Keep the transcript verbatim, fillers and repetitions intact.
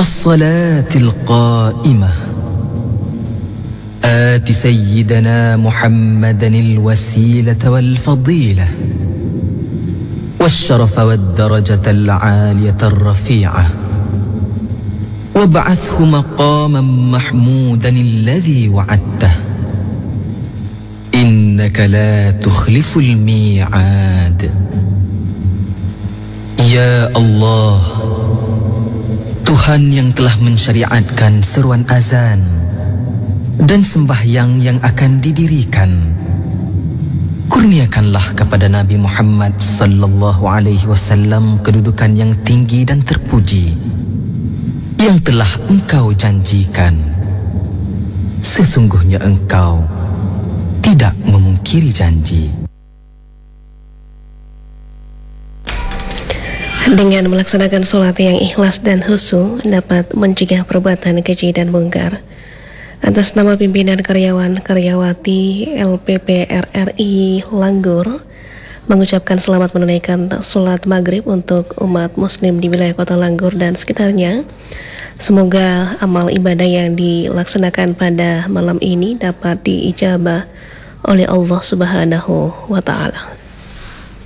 الصلاة القائمة آت سيدنا محمدا الوسيلة والفضيلة والشرف والدرجة العالية الرفيعة وابعثه مقاما محمودا الذي وعدته إنك لا تخلف الميعاد. Ya Allah, Tuhan yang telah mensyariatkan seruan azan dan sembahyang yang akan didirikan, kurniakanlah kepada Nabi Muhammad sallallahu alaihi wasallam kedudukan yang tinggi dan terpuji yang telah Engkau janjikan. Sesungguhnya Engkau tidak memungkiri janji. Dengan melaksanakan sholat yang ikhlas dan khusyuk dapat mencegah perbuatan keji dan mungkar. Atas nama pimpinan karyawan karyawati L P P R R I Langgur mengucapkan selamat menunaikan sholat maghrib untuk umat muslim di wilayah kota Langgur dan sekitarnya. Semoga amal ibadah yang dilaksanakan pada malam ini dapat diijabah oleh Allah Subhanahu wa Ta'ala.